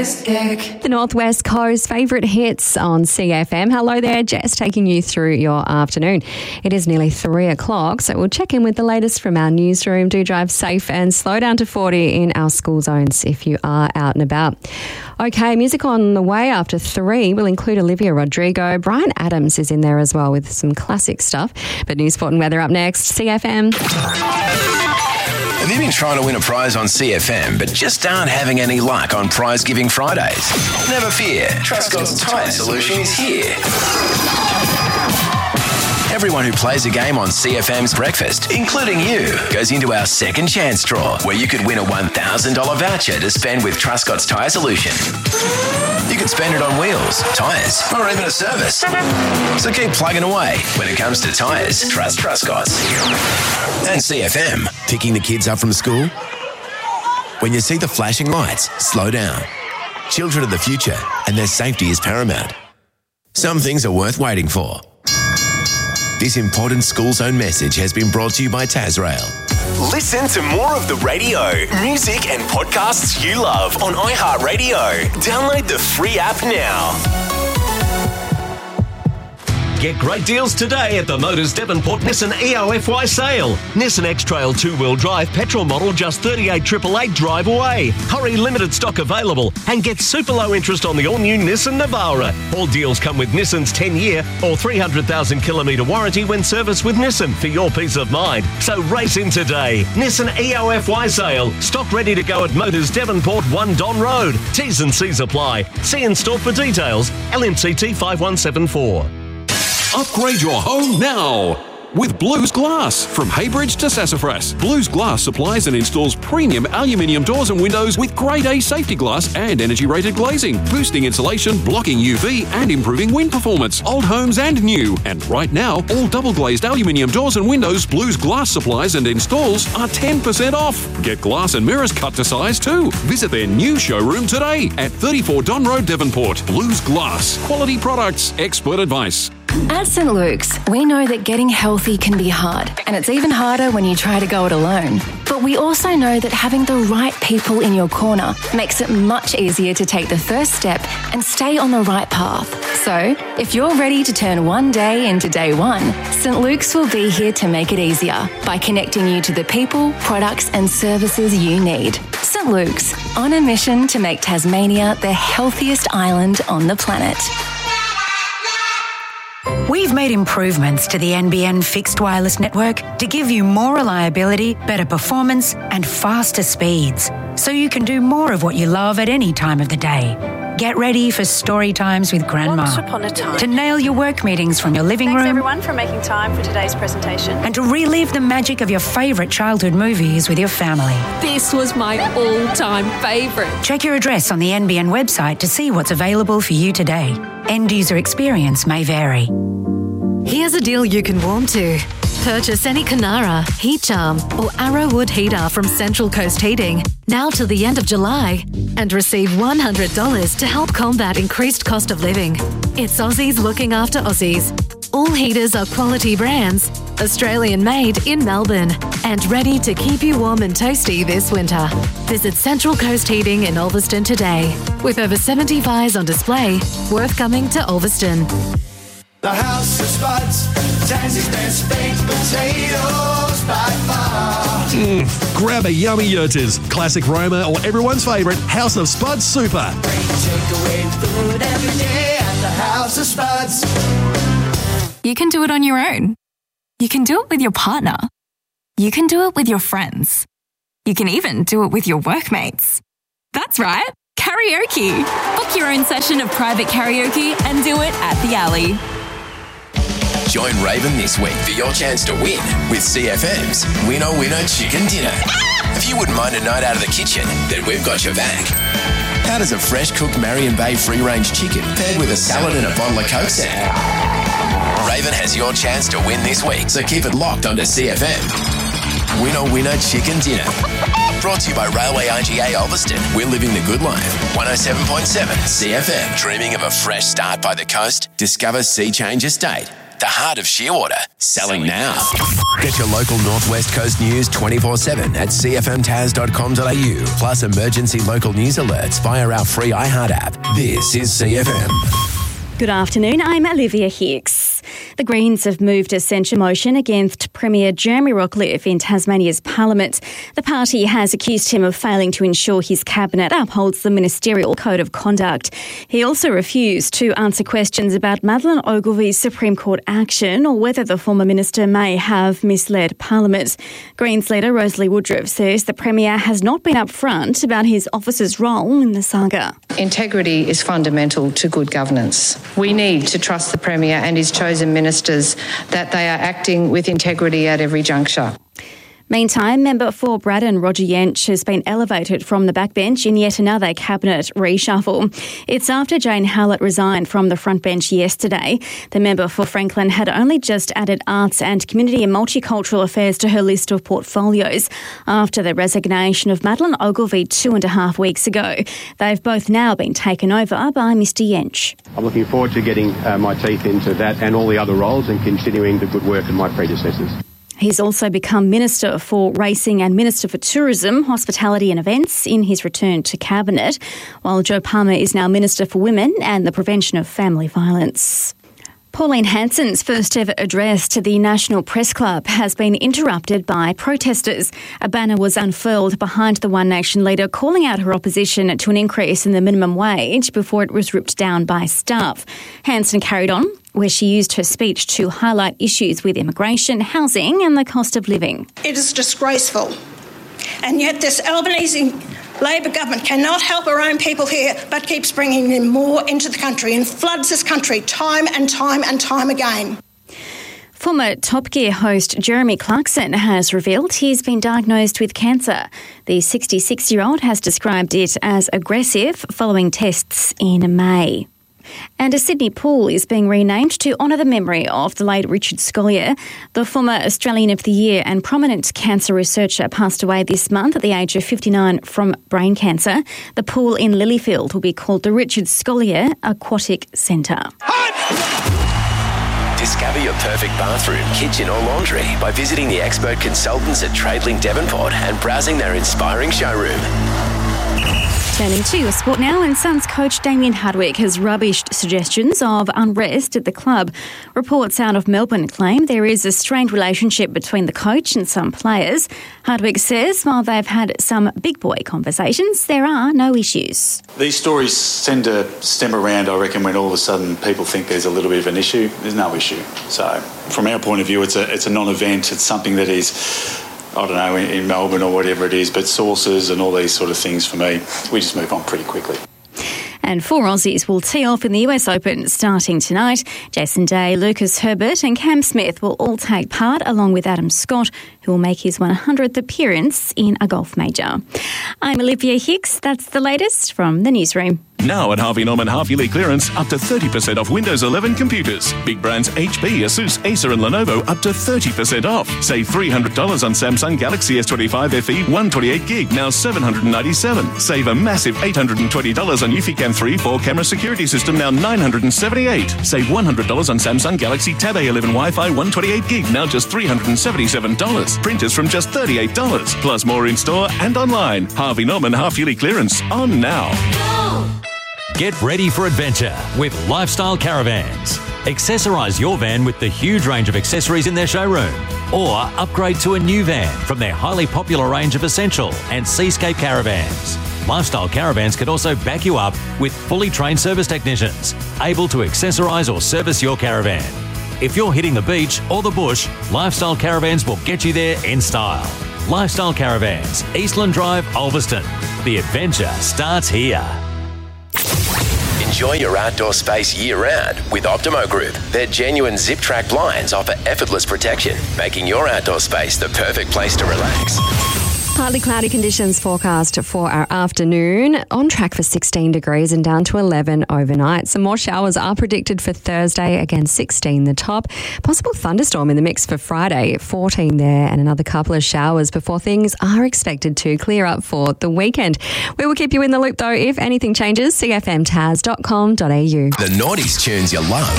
The Northwest Coast favourite hits on CFM. Hello there, Jess, taking you through your afternoon. It is nearly 3 o'clock, so we'll check in with the latest from our newsroom. Do drive safe and slow down to 40 in our school zones if you are out and about. Okay, music on the way after 3 will include Olivia Rodrigo. Bryan Adams is in there as well with some classic stuff. But news, sport and weather up next. CFM. Have you been trying to win a prize on CFM but just aren't having any luck on Prize Giving Fridays? Never fear, Trustcott's Tyre Solution is here. Everyone who plays a game on CFM's Breakfast, including you, goes into our second chance draw where you could win a $1,000 voucher to spend with Trustcott's Tyre Solution. You could spend it on wheels, tyres, or even a service. So keep plugging away. When it comes to tyres, trust Trustcott's. And CFM, picking the kids up from school? When you see the flashing lights, slow down. Children are the future, and their safety is paramount. Some things are worth waiting for. This important school zone message has been brought to you by Tasrail. Listen to more of the radio, music and podcasts you love on iHeartRadio. Download the free app now. Get great deals today at the Motors Devonport Nissan EOFY sale. Nissan X-Trail 2-wheel drive petrol model just $38,888 drive away. Hurry, limited stock available and get super low interest on the all-new Nissan Navara. All deals come with Nissan's 10-year or 300,000 kilometre warranty when serviced with Nissan for your peace of mind. So race in today. Nissan EOFY sale. Stock ready to go at Motors Devonport 1 Don Road. T's and C's apply. See in store for details. LMCT 5174. Upgrade your home now with Blues Glass. From Haybridge to Sassafras, Blues Glass supplies and installs premium aluminium doors and windows with grade A safety glass and energy-rated glazing, boosting insulation, blocking UV and improving wind performance, old homes and new. And right now, all double-glazed aluminium doors and windows Blues Glass supplies and installs are 10% off. Get glass and mirrors cut to size too. Visit their new showroom today at 34 Don Road, Devonport. Blues Glass. Quality products, expert advice. At St. Luke's, we know that getting healthy can be hard, and it's even harder when you try to go it alone. But we also know that having the right people in your corner makes it much easier to take the first step and stay on the right path. So, if you're ready to turn one day into day one, St. Luke's will be here to make it easier by connecting you to the people, products and services you need. St. Luke's, on a mission to make Tasmania the healthiest island on the planet. We've made improvements to the NBN fixed wireless network to give you more reliability, better performance and faster speeds, so you can do more of what you love at any time of the day. Get ready for story times with Grandma. Once upon a time. To nail your work meetings from your living room. Thanks everyone for making time for today's presentation. And to relive the magic of your favourite childhood movies with your family. This was my all-time favourite. Check your address on the NBN website to see what's available for you today. End user experience may vary. Here's a deal you can warm to. Purchase any Canara, Heat Charm or Arrowwood heater from Central Coast Heating now till the end of July and receive $100 to help combat increased cost of living. It's Aussies looking after Aussies. All heaters are quality brands, Australian made in Melbourne and ready to keep you warm and toasty this winter. Visit Central Coast Heating in Ulverston today. With over 70 fires on display, worth coming to Ulverston. The House of Spuds, Tassie's best baked potatoes by far. Grab a yummy Yurters, classic Roma or everyone's favourite House of Spuds Super. Great takeaway food every day at the House of Spuds. You can do it on your own. You can do it with your partner. You can do it with your friends. You can even do it with your workmates. That's right, karaoke. Book your own session of private karaoke and do it at the Alley. Join Raven this week for your chance to win with CFM's Winner Winner Chicken Dinner. If you wouldn't mind a night out of the kitchen, then we've got your back. How does a fresh cooked Marion Bay free-range chicken paired with a salad and a bottle of Coke sound? Raven has your chance to win this week, so keep it locked onto CFM. Winner Winner Chicken Dinner. Brought to you by Railway IGA Ulverston. We're living the good life. 107.7 CFM. Dreaming of a fresh start by the coast? Discover Sea Change Estate. the heart of Shearwater. Selling now. Get your local Northwest Coast news 24/7 at cfmtaz.com.au. Plus emergency local news alerts via our free iHeart app. This is CFM. Good afternoon, I'm Olivia Hicks. The Greens have moved a censure motion against Premier Jeremy Rockliff in Tasmania's Parliament. The party has accused him of failing to ensure his cabinet upholds the ministerial code of conduct. He also refused to answer questions about Madeleine Ogilvy's Supreme Court action or whether the former minister may have misled Parliament. Greens leader Rosalie Woodruff says the Premier has not been upfront about his office's role in the saga. Integrity is fundamental to good governance. We need to trust the Premier and his chosen ministers that they are acting with integrity at every juncture. Meantime, member for Braddon Roger Yench has been elevated from the backbench in yet another cabinet reshuffle. It's after Jane Howlett resigned from the front bench yesterday. The member for Franklin had only just added arts and community and multicultural affairs to her list of portfolios after the resignation of Madeleine Ogilvy 2.5 weeks ago. They've both now been taken over by Mr Yench. I'm looking forward to getting my teeth into that and all the other roles and continuing the good work of my predecessors. He's also become Minister for Racing and Minister for Tourism, Hospitality and Events in his return to Cabinet, while Joe Palmer is now Minister for Women and the Prevention of Family Violence. Pauline Hanson's first ever address to the National Press Club has been interrupted by protesters. A banner was unfurled behind the One Nation leader calling out her opposition to an increase in the minimum wage before it was ripped down by staff. Hanson carried on, where she used her speech to highlight issues with immigration, housing and the cost of living. It is disgraceful. And yet this Albanese Labor government cannot help our own people here, but keeps bringing them more into the country and floods this country time and time and time again. Former Top Gear host Jeremy Clarkson has revealed he's been diagnosed with cancer. The 66-year-old has described it as aggressive following tests in May. And a Sydney pool is being renamed to honour the memory of the late Richard Scolyer. The former Australian of the Year and prominent cancer researcher passed away this month at the age of 59 from brain cancer. The pool in Lilyfield will be called the Richard Scolyer Aquatic Centre. Discover your perfect bathroom, kitchen or laundry by visiting the expert consultants at Tradelink Devonport and browsing their inspiring showroom. Turning to sport now, and Suns coach Damien Hardwick has rubbished suggestions of unrest at the club. Reports out of Melbourne claim there is a strained relationship between the coach and some players. Hardwick says while they've had some big boy conversations, there are no issues. These stories tend to stem around, I reckon, when all of a sudden people think there's a little bit of an issue. There's no issue. So from our point of view, it's a non-event. It's something that is, I don't know, in Melbourne or whatever it is, but sources and all these sort of things, for me, we just move on pretty quickly. And 4 Aussies will tee off in the US Open starting tonight. Jason Day, Lucas Herbert and Cam Smith will all take part, along with Adam Scott, who will make his 100th appearance in a golf major. I'm Olivia Hicks. That's the latest from the newsroom. Now at Harvey Norman half-yearly clearance, up to 30% off Windows 11 computers. Big brands HP, Asus, Acer and Lenovo up to 30% off. Save $300 on Samsung Galaxy S25 FE 128GB, now $797. Save a massive $820 on Eufy 3 4-camera security system, now $978. Save $100 on Samsung Galaxy Tab A11 Wi-Fi 128GB, now just $377. Printers from just $38. Plus more in-store and online. Harvey Norman half-yearly clearance on now. Get ready for adventure with Lifestyle Caravans. Accessorise your van with the huge range of accessories in their showroom, or upgrade to a new van from their highly popular range of Essential and Seascape caravans. Lifestyle Caravans can also back you up with fully trained service technicians, able to accessorise or service your caravan. If you're hitting the beach or the bush, Lifestyle Caravans will get you there in style. Lifestyle Caravans, Eastland Drive, Ulverston. The adventure starts here. Enjoy your outdoor space year-round with Optimo Group. Their genuine zip-track blinds offer effortless protection, making your outdoor space the perfect place to relax. Partly cloudy conditions forecast for our afternoon. On track for 16 degrees and down to 11 overnight. Some more showers are predicted for Thursday. Again, 16 the top. Possible thunderstorm in the mix for Friday. 14 there and another couple of showers before things are expected to clear up for the weekend. We will keep you in the loop though if anything changes. cfmtaz.com.au. The Naughties tunes you love.